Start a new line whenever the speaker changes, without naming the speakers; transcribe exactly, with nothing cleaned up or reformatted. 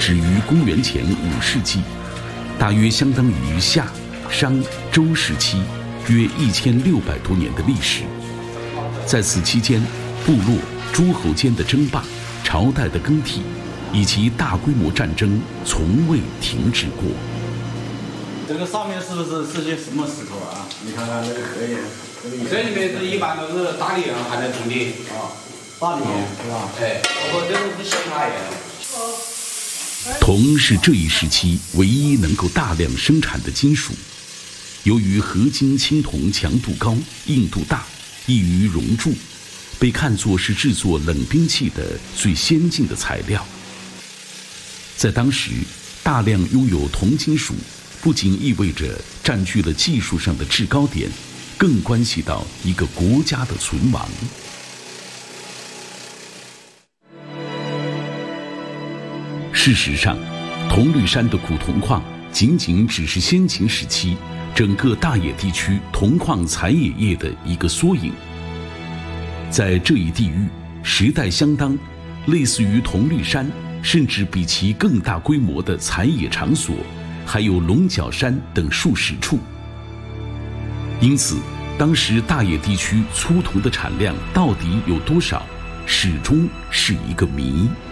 始于公元前五世纪，大约相当于夏、商、周时期约一千六百多年的历史。在此期间，部落、诸侯间的争霸、朝代的更替，以及大规模战争从未停止过。
这个上面是不是是些什么石头啊？你看看这个可以，这个
这里面是一般都是大理岩含的土地
啊，大理岩是吧？
哎，包括这个是象牙岩。
铜是这一时期唯一能够大量生产的金属，由于合金青铜强度高、硬度大、易于熔铸，被看作是制作冷兵器的最先进的材料。在当时，大量拥有铜金属，不仅意味着占据了技术上的制高点，更关系到一个国家的存亡。事实上，铜绿山的古铜矿仅仅只是先秦时期整个大冶地区铜矿采冶业的一个缩影。在这一地域，时代相当、类似于铜绿山，甚至比其更大规模的采冶场所，还有龙角山等数十处。因此，当时大冶地区粗铜的产量到底有多少，始终是一个谜。